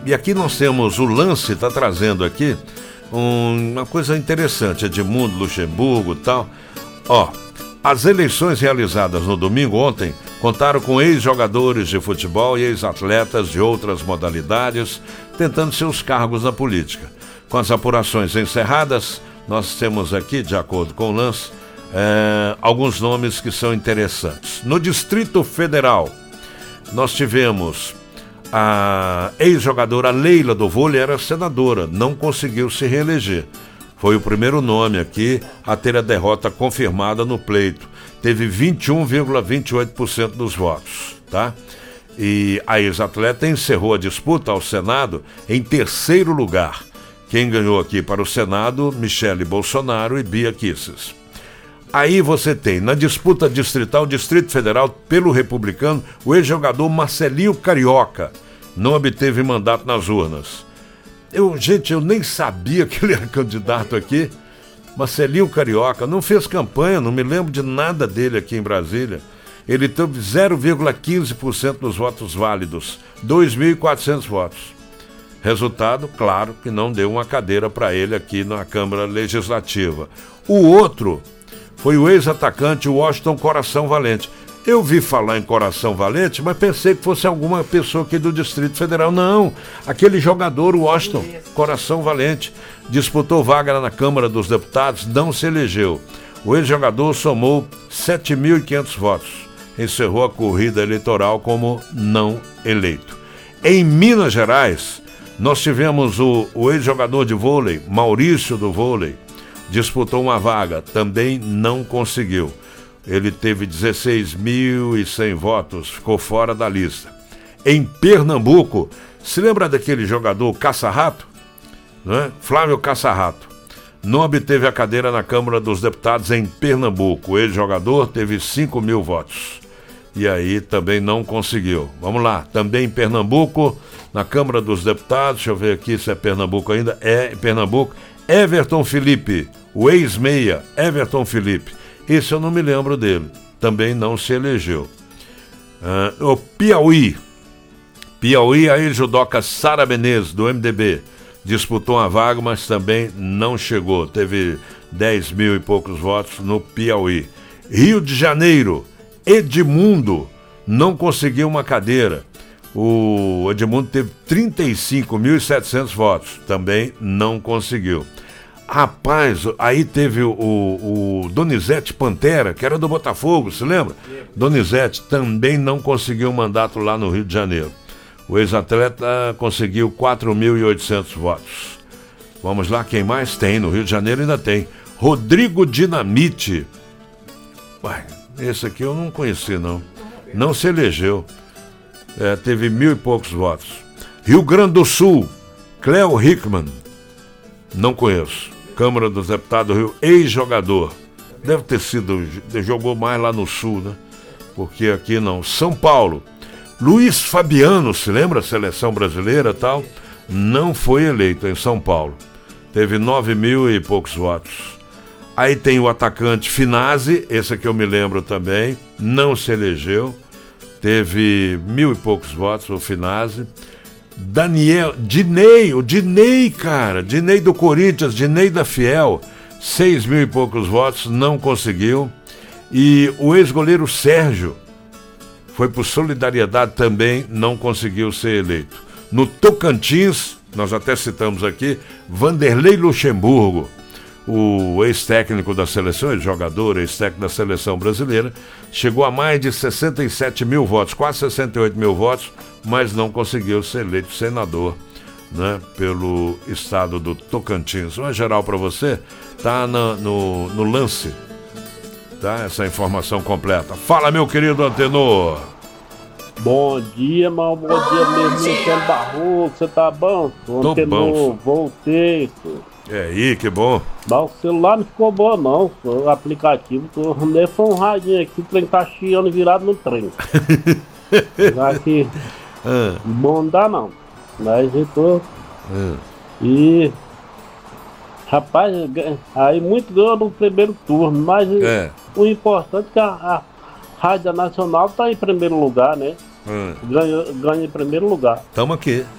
E aqui nós temos o Lance, está trazendo aqui uma coisa interessante, Edmundo, Luxemburgo e tal. As eleições realizadas no domingo ontem contaram com ex-jogadores de futebol e ex-atletas de outras modalidades tentando seus cargos na política. Com as apurações encerradas, nós temos aqui, de acordo com o Lance, alguns nomes que são interessantes. No Distrito Federal, nós tivemos a ex-jogadora Leila do vôlei, era senadora, não conseguiu se reeleger. Foi o primeiro nome aqui a ter a derrota confirmada no pleito. Teve 21,28% dos votos, tá? E a ex-atleta encerrou a disputa ao Senado em terceiro lugar. Quem ganhou aqui para o Senado, Michele Bolsonaro e Bia Kicis. Aí você tem, na disputa distrital, Distrito Federal, pelo republicano, o ex-jogador Marcelinho Carioca não obteve mandato nas urnas. Eu nem sabia que ele era candidato aqui. Marcelinho Carioca não fez campanha, não me lembro de nada dele aqui em Brasília. Ele teve 0,15% dos votos válidos, 2.400 votos. Resultado, claro, que não deu uma cadeira para ele aqui na Câmara Legislativa. O outro foi o ex-atacante Washington Coração Valente. Eu vi falar em Coração Valente, mas pensei que fosse alguma pessoa aqui do Distrito Federal. Não, aquele jogador, Washington Coração Valente, disputou vaga na Câmara dos Deputados, não se elegeu. O ex-jogador somou 7.500 votos. Encerrou a corrida eleitoral como não eleito. Em Minas Gerais, nós tivemos o ex-jogador de vôlei, Maurício do vôlei, disputou uma vaga, também não conseguiu. Ele teve 16.100 votos, ficou fora da lista. Em Pernambuco, se lembra daquele jogador Caça-Rato? Né? Flávio Caça-Rato. Não obteve a cadeira na Câmara dos Deputados em Pernambuco. O ex-jogador teve 5.000 votos. E aí também não conseguiu. Vamos lá, também em Pernambuco, na Câmara dos Deputados, deixa eu ver aqui se é Pernambuco ainda. É Pernambuco. Everton Felipe, o ex-meia, Everton Felipe. Esse eu não me lembro dele. Também não se elegeu. O Piauí, a ex-judoca Sara Menezes, do MDB, disputou uma vaga, mas também não chegou. Teve 10.000 e poucos votos no Piauí. Rio de Janeiro, Edmundo, não conseguiu uma cadeira. O Edmundo teve 35.700 votos. Também não conseguiu. Rapaz, aí teve o Donizete Pantera, que era do Botafogo, se lembra? Donizete também não conseguiu mandato lá no Rio de Janeiro. O ex-atleta conseguiu 4.800 votos. Vamos lá, quem mais tem? No Rio de Janeiro ainda tem. Rodrigo Dinamite. Uai, esse aqui eu não conheci, não. Não se elegeu. Teve 1.000 e poucos votos. Rio Grande do Sul, Cleo Hickman. Não conheço. Câmara dos Deputados do Rio, ex-jogador. Deve ter sido, jogou mais lá no Sul, né? Porque aqui não. São Paulo, Luiz Fabiano, se lembra? Seleção brasileira e tal. Não foi eleito em São Paulo. Teve 9.000 e poucos votos. Aí tem o atacante Finazzi, esse aqui eu me lembro também. Não se elegeu. Teve 1.000 e poucos votos, o Finazzi. O Dinei, cara, Dinei do Corinthians, Dinei da Fiel, 6.000 e poucos votos, não conseguiu. E o ex-goleiro Sérgio foi por solidariedade também, não conseguiu ser eleito. No Tocantins, nós até citamos aqui, Vanderlei Luxemburgo, o ex-técnico da seleção, ex-jogador, ex-técnico da seleção brasileira, chegou a mais de 67.000 votos, quase 68.000 votos, mas não conseguiu ser eleito senador, né, pelo estado do Tocantins. Uma geral para você, tá no Lance, tá? Essa informação completa. Fala, meu querido Antenor. Bom dia, bom dia mesmo, Michele Barroso, você tá bom? Antenor, bom. Voltei. Aí, que bom. Mas o celular não ficou bom não, o aplicativo, foi um radinho aqui, o trem tá chiando virado no trem. Já que bom não dá não, mas eu tô... E... Rapaz, aí muito ganhou no primeiro turno, mas o importante é que a Rádio Nacional tá em primeiro lugar, né? Ganha em primeiro lugar. Tamo aqui.